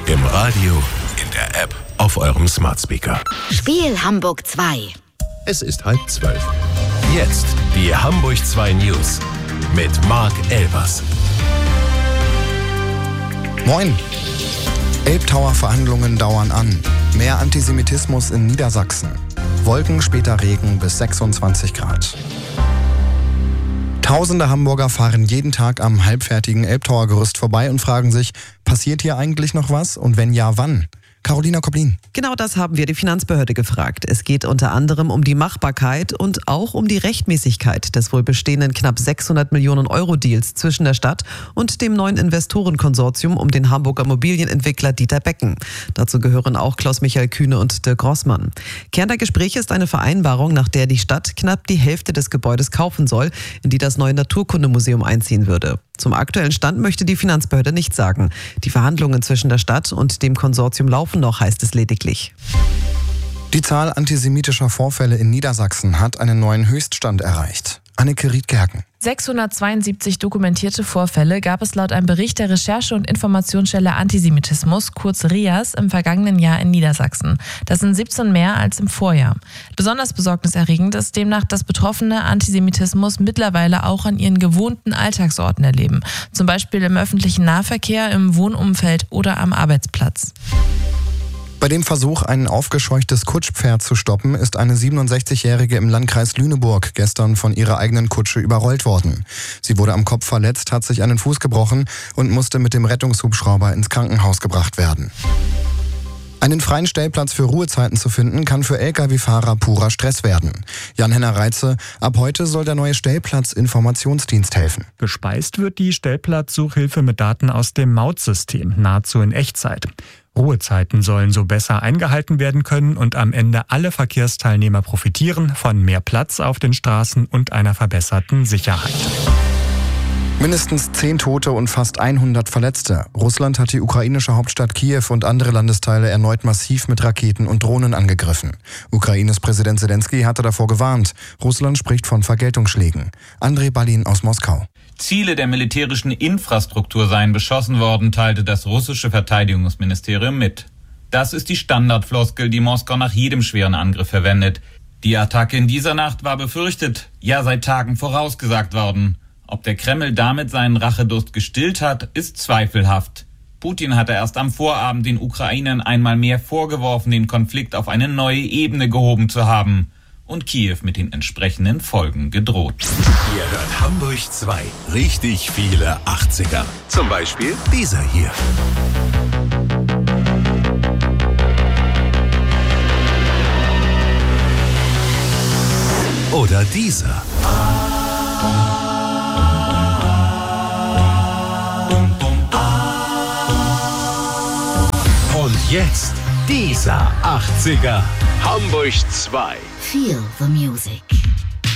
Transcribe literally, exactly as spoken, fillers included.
Im Radio, in der App, auf eurem Smart Speaker. Spiel Hamburg zwei. Es ist halb zwölf. Jetzt die Hamburg zwei News mit Marc Elbers. Moin. Elbtower-Verhandlungen dauern an. Mehr Antisemitismus in Niedersachsen. Wolken, später Regen bis sechsundzwanzig Grad. Tausende Hamburger fahren jeden Tag am halbfertigen Elbtower-Gerüst vorbei und fragen sich, passiert hier eigentlich noch was und wenn ja, wann? Carolina Koblin. Genau das haben wir die Finanzbehörde gefragt. Es geht unter anderem um die Machbarkeit und auch um die Rechtmäßigkeit des wohl bestehenden knapp sechshundert Millionen Euro Deals zwischen der Stadt und dem neuen Investorenkonsortium um den Hamburger Immobilienentwickler Dieter Becken. Dazu gehören auch Klaus-Michael Kühne und Dirk Rossmann. Kern der Gespräche ist eine Vereinbarung, nach der die Stadt knapp die Hälfte des Gebäudes kaufen soll, in die das neue Naturkundemuseum einziehen würde. Zum aktuellen Stand möchte die Finanzbehörde nichts sagen. Die Verhandlungen zwischen der Stadt und dem Konsortium laufen noch, heißt es lediglich. Die Zahl antisemitischer Vorfälle in Niedersachsen hat einen neuen Höchststand erreicht. Anneke Ried-Gerken. sechshundertzweiundsiebzig dokumentierte Vorfälle gab es laut einem Bericht der Recherche- und Informationsstelle Antisemitismus, kurz R I A S, im vergangenen Jahr in Niedersachsen. Das sind siebzehn mehr als im Vorjahr. Besonders besorgniserregend ist demnach, dass Betroffene Antisemitismus mittlerweile auch an ihren gewohnten Alltagsorten erleben. Zum Beispiel im öffentlichen Nahverkehr, im Wohnumfeld oder am Arbeitsplatz. Bei dem Versuch, ein aufgescheuchtes Kutschpferd zu stoppen, ist eine siebenundsechzigjährige im Landkreis Lüneburg gestern von ihrer eigenen Kutsche überrollt worden. Sie wurde am Kopf verletzt, hat sich einen Fuß gebrochen und musste mit dem Rettungshubschrauber ins Krankenhaus gebracht werden. Einen freien Stellplatz für Ruhezeiten zu finden, kann für L K W-Fahrer purer Stress werden. Jan-Henner Reitze, ab heute soll der neue Stellplatz-Informationsdienst helfen. Gespeist wird die Stellplatzsuchhilfe mit Daten aus dem Mautsystem, nahezu in Echtzeit. Ruhezeiten sollen so besser eingehalten werden können und am Ende alle Verkehrsteilnehmer profitieren von mehr Platz auf den Straßen und einer verbesserten Sicherheit. Mindestens zehn Tote und fast hundert Verletzte. Russland hat die ukrainische Hauptstadt Kiew und andere Landesteile erneut massiv mit Raketen und Drohnen angegriffen. Ukraines Präsident Zelensky hatte davor gewarnt. Russland spricht von Vergeltungsschlägen. Andrei Balin aus Moskau. Ziele der militärischen Infrastruktur seien beschossen worden, teilte das russische Verteidigungsministerium mit. Das ist die Standardfloskel, die Moskau nach jedem schweren Angriff verwendet. Die Attacke in dieser Nacht war befürchtet, ja seit Tagen vorausgesagt worden. Ob der Kreml damit seinen Rachedurst gestillt hat, ist zweifelhaft. Putin hatte erst am Vorabend den Ukrainern einmal mehr vorgeworfen, den Konflikt auf eine neue Ebene gehoben zu haben. Und Kiew mit den entsprechenden Folgen gedroht. Ihr hört Hamburg zwei. Richtig viele achtziger. Zum Beispiel dieser hier. Oder dieser. Und jetzt dieser achtziger. Hamburg zwei. Feel the music.